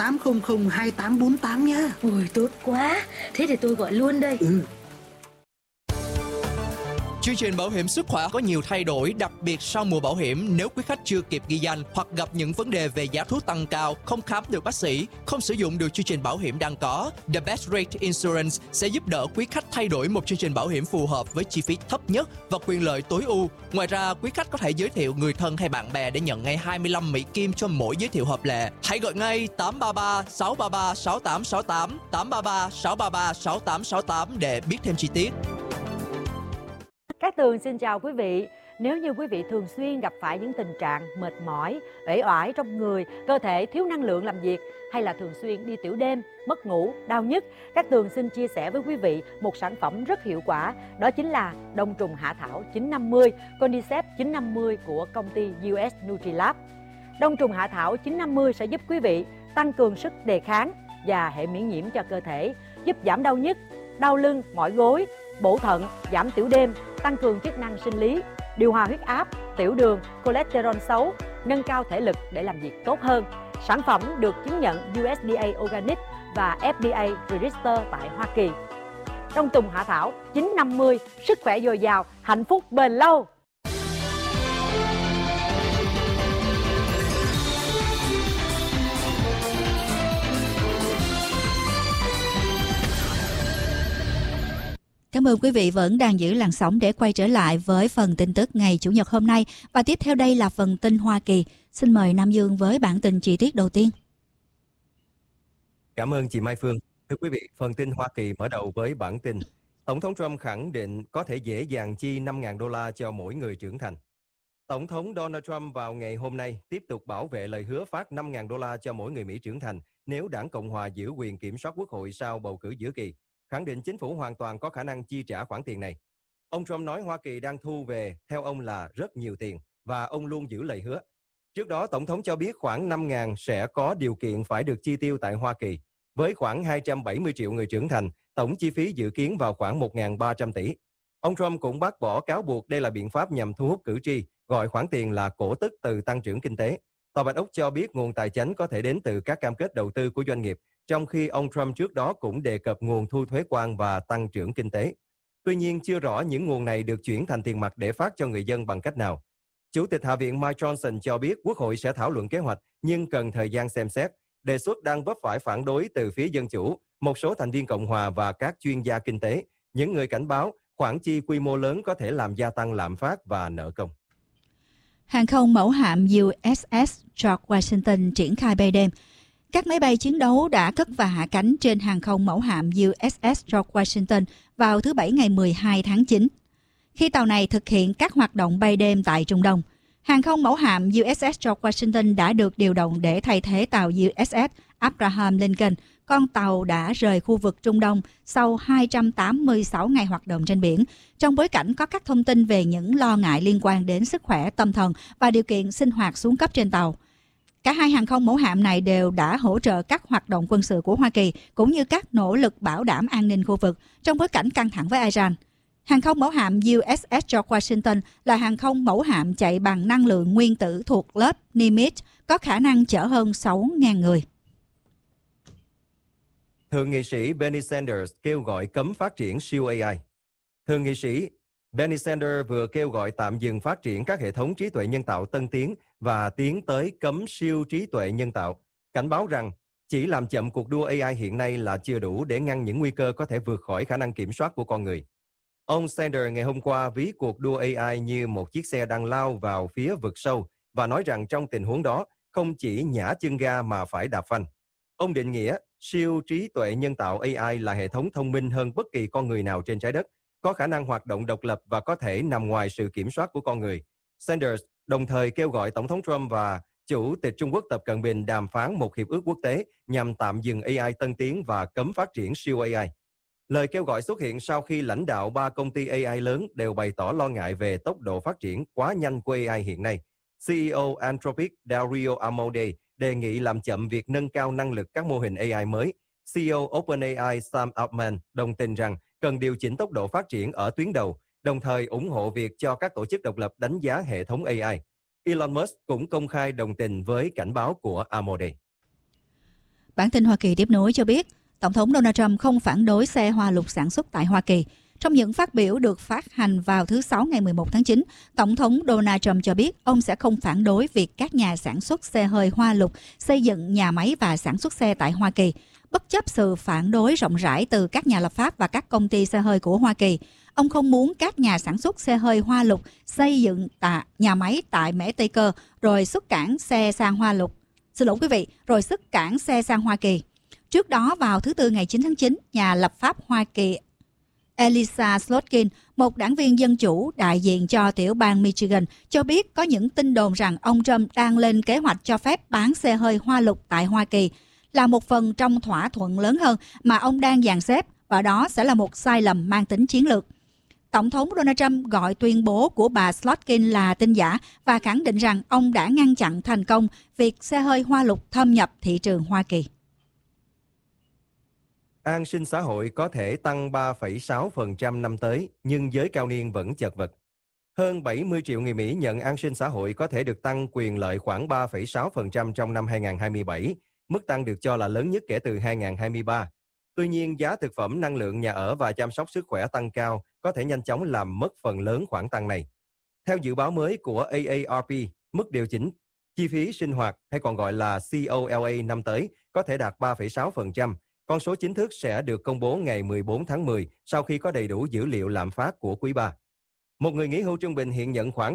8002848 nha. Ôi tốt quá, thế thì tôi gọi luôn đây. Chương trình bảo hiểm sức khỏe có nhiều thay đổi, đặc biệt sau mùa bảo hiểm. Nếu quý khách chưa kịp ghi danh hoặc gặp những vấn đề về giá thuốc tăng cao, không khám được bác sĩ, không sử dụng được chương trình bảo hiểm đang có, The Best Rate Insurance sẽ giúp đỡ quý khách thay đổi một chương trình bảo hiểm phù hợp với chi phí thấp nhất và quyền lợi tối ưu. Ngoài ra, quý khách có thể giới thiệu người thân hay bạn bè để nhận ngay 25 Mỹ Kim cho mỗi giới thiệu hợp lệ. Hãy gọi ngay 833 633 6868 833 633 6868 để biết thêm chi tiết. Cát Tường xin chào quý vị. Nếu như quý vị thường xuyên gặp phải những tình trạng mệt mỏi, uể oải trong người, cơ thể thiếu năng lượng làm việc, hay là thường xuyên đi tiểu đêm, mất ngủ, đau nhức, Cát Tường xin chia sẻ với quý vị một sản phẩm rất hiệu quả. Đó chính là đông trùng hạ thảo 950, Cordyceps 950 của công ty US Nutrilab. Đông trùng hạ thảo 950 sẽ giúp quý vị tăng cường sức đề kháng và hệ miễn nhiễm cho cơ thể, giúp giảm đau nhức, đau lưng, mỏi gối, bổ thận, giảm tiểu đêm, tăng cường chức năng sinh lý, điều hòa huyết áp, tiểu đường, cholesterol xấu, nâng cao thể lực để làm việc tốt hơn. Sản phẩm được chứng nhận USDA Organic và FDA Register tại Hoa Kỳ. Đông trùng hạ thảo 950, sức khỏe dồi dào, hạnh phúc bền lâu. Cảm ơn quý vị vẫn đang giữ làn sóng để quay trở lại với phần tin tức ngày Chủ nhật hôm nay. Và tiếp theo đây là phần tin Hoa Kỳ. Xin mời Nam Dương với bản tin chi tiết đầu tiên. Cảm ơn chị Mai Phương. Thưa quý vị, phần tin Hoa Kỳ mở đầu với bản tin. Tổng thống Trump khẳng định có thể dễ dàng chi $5.000 cho mỗi người trưởng thành. Tổng thống Donald Trump vào ngày hôm nay tiếp tục bảo vệ lời hứa phát $5.000 cho mỗi người Mỹ trưởng thành nếu đảng Cộng hòa giữ quyền kiểm soát Quốc hội sau bầu cử giữa kỳ, khẳng định chính phủ hoàn toàn có khả năng chi trả khoản tiền này. Ông Trump nói Hoa Kỳ đang thu về, theo ông là rất nhiều tiền, và ông luôn giữ lời hứa. Trước đó, Tổng thống cho biết khoảng 5.000 sẽ có điều kiện phải được chi tiêu tại Hoa Kỳ. Với khoảng 270 triệu người trưởng thành, tổng chi phí dự kiến vào khoảng 1.300 tỷ. Ông Trump cũng bác bỏ cáo buộc đây là biện pháp nhằm thu hút cử tri, gọi khoản tiền là cổ tức từ tăng trưởng kinh tế. Tòa Bạch Ốc cho biết nguồn tài chính có thể đến từ các cam kết đầu tư của doanh nghiệp, trong khi ông Trump trước đó cũng đề cập nguồn thu thuế quan và tăng trưởng kinh tế. Tuy nhiên, chưa rõ những nguồn này được chuyển thành tiền mặt để phát cho người dân bằng cách nào. Chủ tịch Hạ viện Mike Johnson cho biết Quốc hội sẽ thảo luận kế hoạch, nhưng cần thời gian xem xét. Đề xuất đang vấp phải phản đối từ phía Dân Chủ, một số thành viên Cộng hòa và các chuyên gia kinh tế. Những người cảnh báo khoản chi quy mô lớn có thể làm gia tăng lạm phát và nợ công. Hàng không mẫu hạm USS George Washington triển khai bay đêm. Các máy bay chiến đấu đã cất và hạ cánh trên hàng không mẫu hạm USS George Washington vào thứ Bảy ngày 12 tháng 9. Khi tàu này thực hiện các hoạt động bay đêm tại Trung Đông, hàng không mẫu hạm USS George Washington đã được điều động để thay thế tàu USS Abraham Lincoln, con tàu đã rời khu vực Trung Đông sau 286 ngày hoạt động trên biển, trong bối cảnh có các thông tin về những lo ngại liên quan đến sức khỏe tâm thần và điều kiện sinh hoạt xuống cấp trên tàu. Cả hai hàng không mẫu hạm này đều đã hỗ trợ các hoạt động quân sự của Hoa Kỳ, cũng như các nỗ lực bảo đảm an ninh khu vực trong bối cảnh căng thẳng với Iran. Hàng không mẫu hạm USS George Washington là hàng không mẫu hạm chạy bằng năng lượng nguyên tử thuộc lớp Nimitz, có khả năng chở hơn 6.000 người. Thượng nghị sĩ Bernie Sanders kêu gọi cấm phát triển siêu AI. Thượng nghị sĩ Bernie Sanders vừa kêu gọi tạm dừng phát triển các hệ thống trí tuệ nhân tạo tân tiến và tiến tới cấm siêu trí tuệ nhân tạo, cảnh báo rằng chỉ làm chậm cuộc đua AI hiện nay là chưa đủ để ngăn những nguy cơ có thể vượt khỏi khả năng kiểm soát của con người. Ông Sanders ngày hôm qua ví cuộc đua AI như một chiếc xe đang lao vào phía vực sâu và nói rằng trong tình huống đó không chỉ nhả chân ga mà phải đạp phanh. Ông định nghĩa siêu trí tuệ nhân tạo AI là hệ thống thông minh hơn bất kỳ con người nào trên trái đất, có khả năng hoạt động độc lập và có thể nằm ngoài sự kiểm soát của con người. Sanders đồng thời kêu gọi Tổng thống Trump và Chủ tịch Trung Quốc Tập Cận Bình đàm phán một hiệp ước quốc tế nhằm tạm dừng AI tân tiến và cấm phát triển siêu AI. Lời kêu gọi xuất hiện sau khi lãnh đạo 3 công ty AI lớn đều bày tỏ lo ngại về tốc độ phát triển quá nhanh của AI hiện nay. CEO Anthropic Dario Amodei đề nghị làm chậm việc nâng cao năng lực các mô hình AI mới. CEO OpenAI Sam Altman đồng tình rằng cần điều chỉnh tốc độ phát triển ở tuyến đầu, đồng thời ủng hộ việc cho các tổ chức độc lập đánh giá hệ thống AI. Elon Musk cũng công khai đồng tình với cảnh báo của Amodei. Bản tin Hoa Kỳ tiếp nối cho biết, Tổng thống Donald Trump không phản đối xe hoa lục sản xuất tại Hoa Kỳ. Trong những phát biểu được phát hành vào thứ Sáu ngày 11 tháng 9, Tổng thống Donald Trump cho biết ông sẽ không phản đối việc các nhà sản xuất xe hơi hoa lục xây dựng nhà máy và sản xuất xe tại Hoa Kỳ, bất chấp sự phản đối rộng rãi từ các nhà lập pháp và các công ty xe hơi của Hoa Kỳ. Ông không muốn các nhà sản xuất xe hơi hoa lục xây dựng nhà máy tại Mễ Tây Cơ rồi xuất cảng xe sang rồi xuất cảng xe sang Hoa Kỳ. Trước đó, vào thứ Tư ngày 9 tháng 9, nhà lập pháp Hoa Kỳ Elissa Slotkin, một đảng viên Dân Chủ đại diện cho tiểu bang Michigan, cho biết có những tin đồn rằng ông Trump đang lên kế hoạch cho phép bán xe hơi hoa lục tại Hoa Kỳ, là một phần trong thỏa thuận lớn hơn mà ông đang dàn xếp, và đó sẽ là một sai lầm mang tính chiến lược. Tổng thống Donald Trump gọi tuyên bố của bà Slotkin là tin giả và khẳng định rằng ông đã ngăn chặn thành công việc xe hơi hoa lục thâm nhập thị trường Hoa Kỳ. An sinh xã hội có thể tăng 3,6% năm tới, nhưng giới cao niên vẫn chật vật. Hơn 70 triệu người Mỹ nhận an sinh xã hội có thể được tăng quyền lợi khoảng 3,6% trong năm 2027, mức tăng được cho là lớn nhất kể từ 2023. Tuy nhiên, giá thực phẩm, năng lượng, nhà ở và chăm sóc sức khỏe tăng cao có thể nhanh chóng làm mất phần lớn khoản tăng này. Theo dự báo mới của AARP, mức điều chỉnh chi phí sinh hoạt hay còn gọi là COLA năm tới có thể đạt 3,6%. Con số chính thức sẽ được công bố ngày 14 tháng 10 sau khi có đầy đủ dữ liệu lạm phát của quý 3. Một người nghỉ hưu trung bình hiện nhận khoảng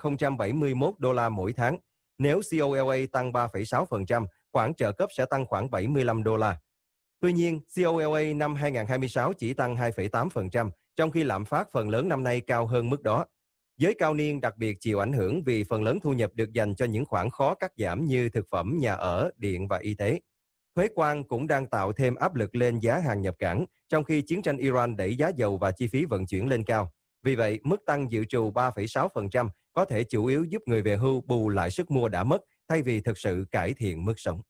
2.071 đô la mỗi tháng. Nếu COLA tăng 3,6%, khoản trợ cấp sẽ tăng khoảng 75 đô la. Tuy nhiên, COLA năm 2026 chỉ tăng 2,8%, trong khi lạm phát phần lớn năm nay cao hơn mức đó. Giới cao niên đặc biệt chịu ảnh hưởng vì phần lớn thu nhập được dành cho những khoản khó cắt giảm như thực phẩm, nhà ở, điện và y tế. Thuế quan cũng đang tạo thêm áp lực lên giá hàng nhập cảng, trong khi chiến tranh Iran đẩy giá dầu và chi phí vận chuyển lên cao. Vì vậy, mức tăng dự trù 3,6% có thể chủ yếu giúp người về hưu bù lại sức mua đã mất, thay vì thực sự cải thiện mức sống.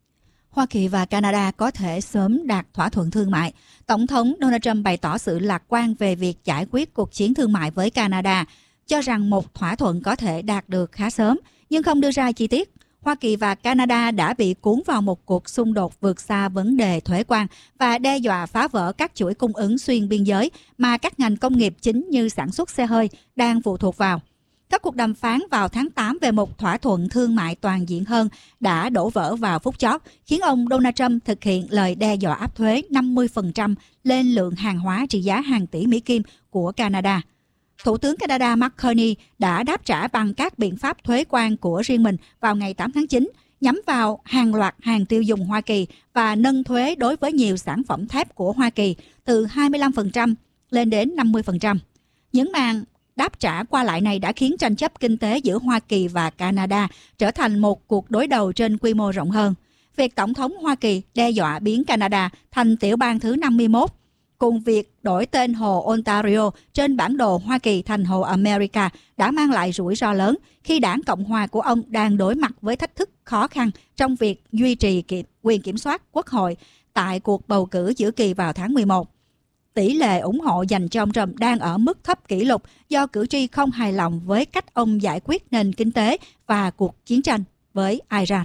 Hoa Kỳ và Canada có thể sớm đạt thỏa thuận thương mại. Tổng thống Donald Trump bày tỏ sự lạc quan về việc giải quyết cuộc chiến thương mại với Canada, cho rằng một thỏa thuận có thể đạt được khá sớm, nhưng không đưa ra chi tiết. Hoa Kỳ và Canada đã bị cuốn vào một cuộc xung đột vượt xa vấn đề thuế quan và đe dọa phá vỡ các chuỗi cung ứng xuyên biên giới mà các ngành công nghiệp chính như sản xuất xe hơi đang phụ thuộc vào. Các cuộc đàm phán vào tháng 8 về một thỏa thuận thương mại toàn diện hơn đã đổ vỡ vào phút chót, khiến ông Donald Trump thực hiện lời đe dọa áp thuế 50% lên lượng hàng hóa trị giá hàng tỷ Mỹ Kim của Canada. Thủ tướng Canada Mark Carney đã đáp trả bằng các biện pháp thuế quan của riêng mình vào ngày 8 tháng 9, nhắm vào hàng loạt hàng tiêu dùng Hoa Kỳ và nâng thuế đối với nhiều sản phẩm thép của Hoa Kỳ từ 25% lên đến 50%. Những màn đáp trả qua lại này đã khiến tranh chấp kinh tế giữa Hoa Kỳ và Canada trở thành một cuộc đối đầu trên quy mô rộng hơn. Việc Tổng thống Hoa Kỳ đe dọa biến Canada thành tiểu bang thứ 51, cùng việc đổi tên hồ Ontario trên bản đồ Hoa Kỳ thành hồ America đã mang lại rủi ro lớn khi đảng Cộng hòa của ông đang đối mặt với thách thức khó khăn trong việc duy trì quyền kiểm soát quốc hội tại cuộc bầu cử giữa kỳ vào tháng 11. Tỷ lệ ủng hộ dành cho ông Trump đang ở mức thấp kỷ lục do cử tri không hài lòng với cách ông giải quyết nền kinh tế và cuộc chiến tranh với Iran.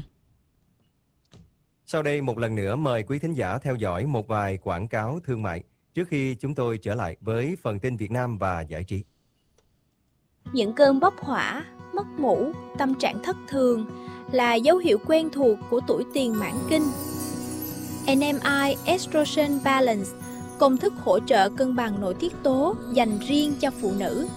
Sau đây một lần nữa mời quý thính giả theo dõi một vài quảng cáo thương mại trước khi chúng tôi trở lại với phần tin Việt Nam và giải trí. Những cơn bốc hỏa, mất ngủ, tâm trạng thất thường là dấu hiệu quen thuộc của tuổi tiền mãn kinh. NMI Estrogen Balance, công thức hỗ trợ cân bằng nội tiết tố dành riêng cho phụ nữ.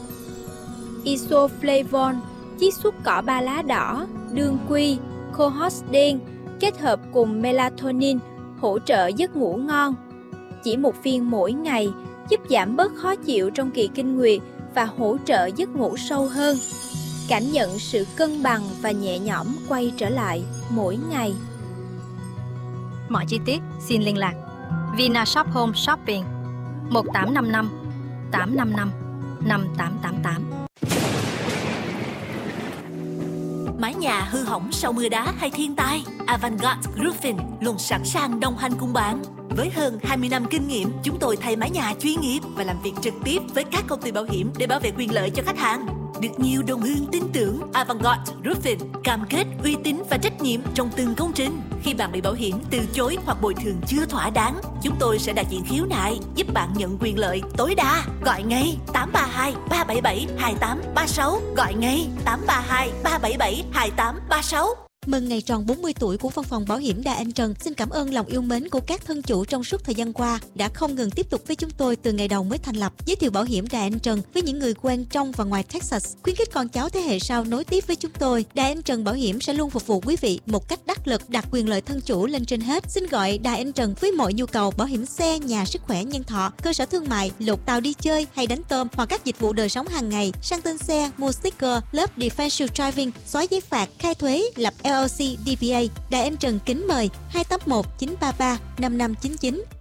Isoflavone, chiết xuất cỏ ba lá đỏ, đương quy, cohosh đen kết hợp cùng melatonin hỗ trợ giấc ngủ ngon. Chỉ một viên mỗi ngày giúp giảm bớt khó chịu trong kỳ kinh nguyệt và hỗ trợ giấc ngủ sâu hơn. Cảm nhận sự cân bằng và nhẹ nhõm quay trở lại mỗi ngày. Mọi chi tiết xin liên lạc Vina Shop Home Shopping 1855 855 5888. Mái nhà hư hỏng sau mưa đá hay thiên tai, Avantgarde Roofing luôn sẵn sàng đồng hành cùng bạn. Với hơn 20 năm kinh nghiệm, chúng tôi thay mái nhà chuyên nghiệp và làm việc trực tiếp với các công ty bảo hiểm để bảo vệ quyền lợi cho khách hàng. được nhiều đồng hương tin tưởng. Avantgarde Roofing cam kết uy tín và trách nhiệm trong từng công trình. Khi bạn bị bảo hiểm từ chối hoặc bồi thường chưa thỏa đáng, chúng tôi sẽ đại diện khiếu nại, giúp bạn nhận quyền lợi tối đa. Gọi ngay 832 377 2836. Gọi ngay 832 377 2836. Mừng ngày tròn 40 tuổi của Văn phòng Bảo hiểm Đài Anh Trần. Xin cảm ơn lòng yêu mến của các thân chủ trong suốt thời gian qua đã không ngừng tiếp tục với chúng tôi từ ngày đầu mới thành lập. Giới thiệu bảo hiểm Đài Anh Trần với những người quen trong và ngoài Texas, khuyến khích con cháu thế hệ sau nối tiếp với chúng tôi. Đài Anh Trần Bảo hiểm sẽ luôn phục vụ quý vị một cách đắc lực, đặt quyền lợi thân chủ lên trên hết. Xin gọi Đài Anh Trần với mọi nhu cầu bảo hiểm xe, nhà, sức khỏe, nhân thọ, cơ sở thương mại, lột tàu đi chơi hay đánh tôm, hoặc các dịch vụ đời sống hàng ngày, sang tên xe, mua sticker, lớp defensive driving, xóa giấy phạt, khai thuế, lập LLC, DBA. Đài Anh Trần kính mời 281 933 5599.